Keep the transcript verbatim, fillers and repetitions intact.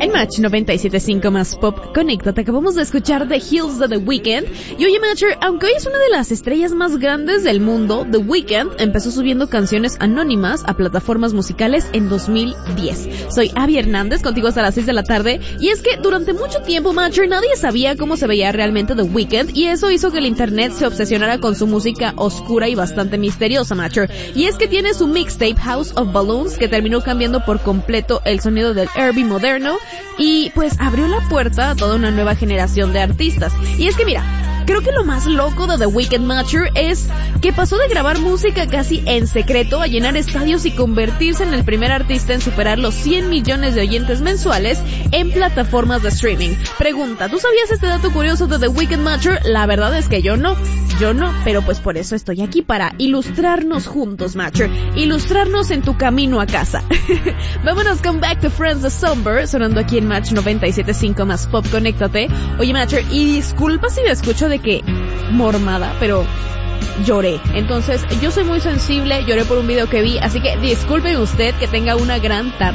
En Match noventa y siete punto cinco más Pop, conéctate. Acabamos de escuchar The Hills de The Weeknd. Y oye, Matcher, aunque hoy es una de las estrellas más grandes del mundo, The Weeknd empezó subiendo canciones anónimas a plataformas musicales en dos mil diez. Soy Abby Hernández, contigo hasta las seis de la tarde. Y es que durante mucho tiempo, Matcher, nadie sabía cómo se veía realmente The Weeknd, y eso hizo que el internet se obsesionara con su música oscura y bastante misteriosa, Matcher. Y es que tiene su mixtape House of Balloons, que terminó cambiando por completo el sonido del R and B moderno, y pues abrió la puerta a toda una nueva generación de artistas. Y es que mira, creo que lo más loco de The Weeknd, Matcher, es que pasó de grabar música casi en secreto a llenar estadios y convertirse en el primer artista en superar los cien millones de oyentes mensuales en plataformas de streaming. Pregunta, ¿tú sabías este dato curioso de The Weeknd, Matcher? La verdad es que yo no, yo no, pero pues por eso estoy aquí, para ilustrarnos juntos, Matcher, ilustrarnos en tu camino a casa. Vámonos con Back to Friends de Somber, sonando aquí en Match noventa y siete punto cinco más Pop, conéctate. Oye, Matcher, y disculpa si me escucho de que mormada, pero lloré. Entonces, yo soy muy sensible, lloré por un video que vi, así que disculpe usted, que tenga una gran tarde.